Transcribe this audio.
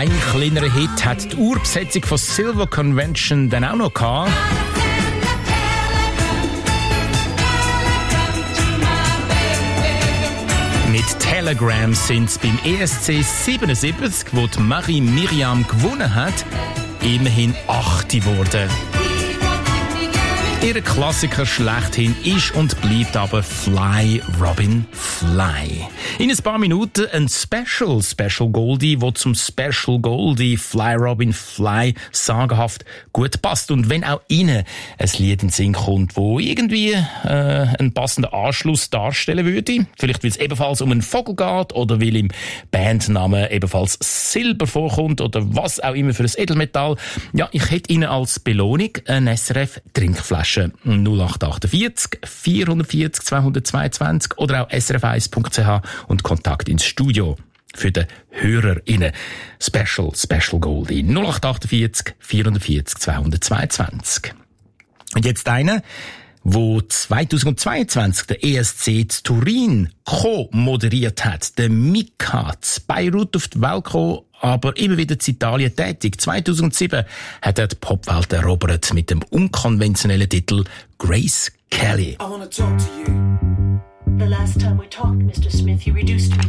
Ein kleinerer Hit hat die Urbesetzung von Silver Convention dann auch noch gehabt. Mit Telegram sind sie beim ESC 77, wo die Marie Miriam gewonnen hat, immerhin 8. geworden. Ihr Klassiker schlechthin ist und bleibt aber Fly, Robin, Fly. In ein paar Minuten ein Special Goldie, wo zum Special Goldie Fly, Robin, Fly sagenhaft gut passt. Und wenn auch Ihnen ein Lied in den Sinn kommt, wo irgendwie einen passenden Anschluss darstellen würde, vielleicht weil es ebenfalls um einen Vogel geht oder weil im Bandnamen ebenfalls Silber vorkommt oder was auch immer für ein Edelmetall, ja, ich hätte Ihnen als Belohnung eine SRF-Trinkflasche 0848 440 222 oder auch srf1.ch und Kontakt ins Studio für die HörerInnen. Special Goldie 0848 440 222. Und jetzt einer, wo 2022 der ESC in Turin co-moderiert hat, der Mika, zu Beirut auf die Welt gekommen, aber immer wieder in Italien tätig. 2007 hat er die Popwelt erobert mit dem unkonventionellen Titel Grace Kelly. I wanna talk to you. The last time we talked, Mr. Smith, you reduced me